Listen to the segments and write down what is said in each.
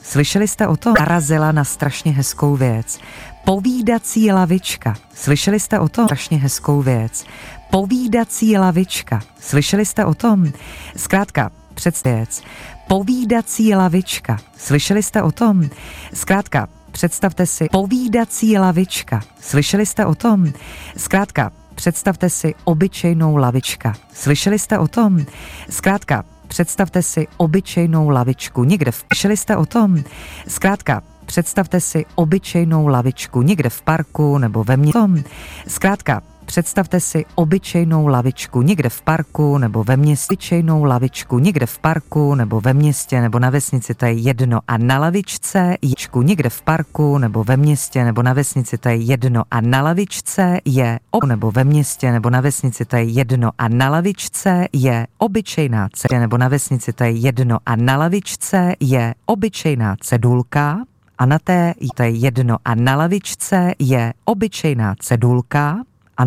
Slyšeli jste o tom? Narazila na strašně hezkou věc. Povídací lavička. Slyšeli jste o tom? Strašně hezkou věc. Povídací lavička. Slyšeli jste o tom? Zkrátka, věc. Povídací lavička. Slyšeli jste o tom? Zkrátka, představte si povídací lavička. Slyšeli jste o tom? Zkrátka, představte si obyčejnou lavička. Slyšeli jste o tom? Zkrátka, představte si obyčejnou lavičku někde. Slyšeli jste o tom? Zkrátka, představte si obyčejnou lavičku někde v parku nebo ve městě. Zkrátka, představte si obyčejnou lavičku někde v parku nebo ve městě. Obyčejnou lavičku někde v parku nebo ve městě nebo na vesnici, to je jedno. A na lavičce ječku někde v parku nebo ve městě nebo na vesnici, to je jedno. A na lavičce je nebo ve městě nebo na vesnici, to je jedno. A na lavičce je obyčejná nebo na vesnici, to je jedno. A na lavičce je obyčejná cedulka. A na té to je jedno. A na lavičce je obyčejná cedulka. A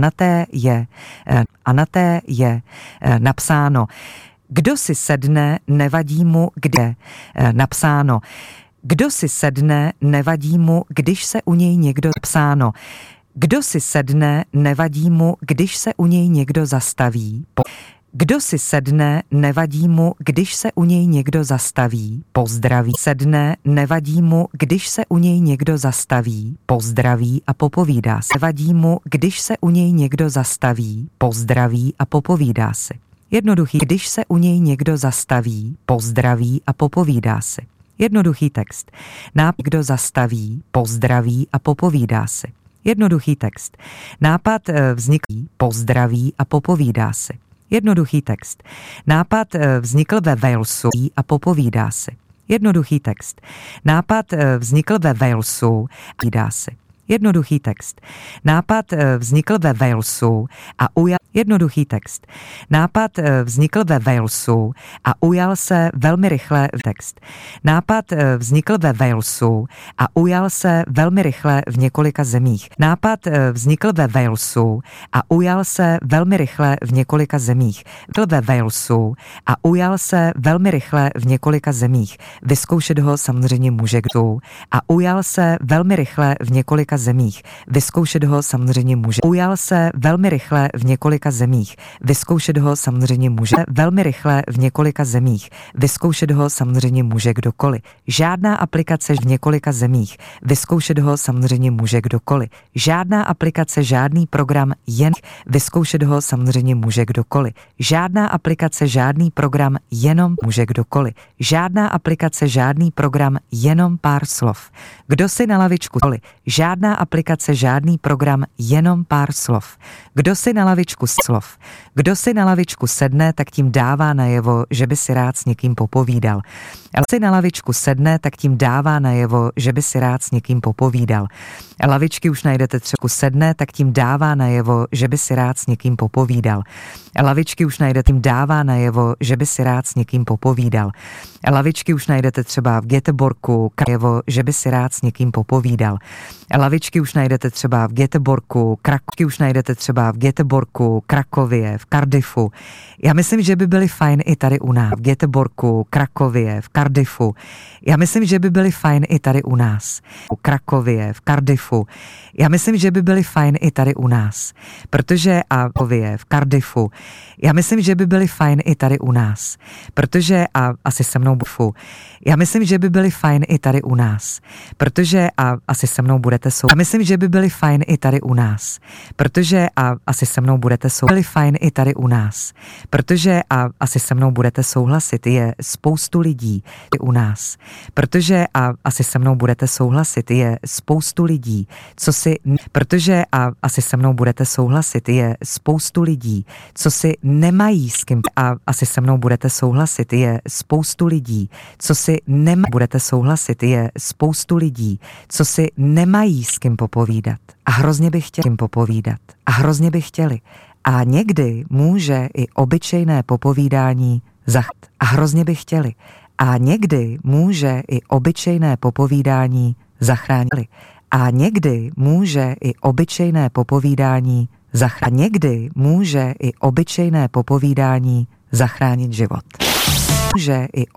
na té je napsáno, kdo si sedne, nevadí mu, kde napsáno. Kdo si sedne, nevadí mu, když se u něj někdo psáno. Kdo si sedne, nevadí mu, když se u něj někdo zastaví. Kdo si sedne, nevadí mu, když se u něj někdo zastaví, pozdraví. Sedne, nevadí mu, když se u něj někdo zastaví, pozdraví a popovídá se. Nevadí mu, když se u něj někdo zastaví, pozdraví a popovídá si. Jednoduchý, když se u něj někdo zastaví, pozdraví a popovídá si. Jednoduchý text. Kdo zastaví, pozdraví a popovídá si. Jednoduchý text. Nápad vzniklý, pozdraví a popovídá si. Jednoduchý text. Nápad vznikl ve Walesu a popovídá si. Jednoduchý text. Nápad vznikl ve Walesu a povídá si. Jednoduchý text. Nápad vznikl ve Walesu a ujal. Jednoduchý text. Nápad vznikl ve Walesu a ujal se velmi rychle text. Nápad vznikl ve Walesu a ujal se velmi rychle v několika zemích. Nápad vznikl ve Walesu a ujal se velmi rychle v několika zemích. Ve Walesu a ujal se velmi rychle v několika zemích. Vyzkoušet ho samozřejmě může kdo a ujal se velmi rychle v několika zemích. Vyzkoušet ho samozřejmě může. Ujal se velmi rychle v několika zemích. Vyzkoušet ho samozřejmě může velmi rychle v několika zemích. Vyzkoušet ho samozřejmě může kdokoliv. Žádná aplikace v několika zemích. Vyzkoušet ho samozřejmě může kdokoliv. Žádná aplikace, žádný program, jen vyzkoušet ho samozřejmě může kdokoliv. Žádná aplikace, žádný program, jenom může kdokoliv. Žádná aplikace, žádný program, jenom pár slov. Kdo si na lavičku žádná aplikace, žádný program, jenom pár slov. Kdo si na lavičku slov. Kdo si na lavičku sedne, tak tím dává najevo, že by si rád s někým popovídal. Ale si na lavičku sedne, tak tím dává najevo, že by si rád s někým popovídal. Lavičky už najdete třeba sedne, tak tím dává najevo, že by si rád s někým popovídal. Lavičky už najdete, tím dává najevo, že by si rád s někým popovídal. Lavičky už najdete třeba v Göteborgu, najevo, že by si rád s někým popovídal. Lavičky už najdete třeba v Göteborgu, Krakově už najdete třeba v Göteborgu, Krakově, v Cardiffu. Já myslím, že by byly fajn i tady u nás. V Göteborgu, Krakově, v Cardiffu. Já myslím, že by byly fajn i tady u nás. U Krakově, v Cardiffu. Já myslím, že by byly fajn i tady u nás. Protože a v Cardiffu. Já myslím, že by byly fajn i tady u nás. Protože a asi se mnou budu. Já myslím, že by byly fajn i tady u nás. Protože a asi se mnou budete Já myslím, že by byly fajn i tady u nás. Protože a asi se mnou budete Byly fajn i tady u nás. Protože a asi se mnou budete souhlasit. Je spoustu lidí u nás. Protože a asi se mnou budete souhlasit. Je spoustu lidí, co si protože a asi se mnou budete souhlasit. Je spoustu lidí, co si nemají s kým a asi se mnou budete souhlasit. Je spoustu lidí, co si budete souhlasit. Je spoustu lidí, co si nemají s kým popovídat. A hrozně by chtěli jim popovídat. A hrozně by chtěli. A někdy může i obyčejné popovídání a hrozně by chtěli. A někdy může i obyčejné popovídání zachránit. A někdy může i obyčejné popovídání zachránit. Někdy může i obyčejné popovídání zachránit život. Může i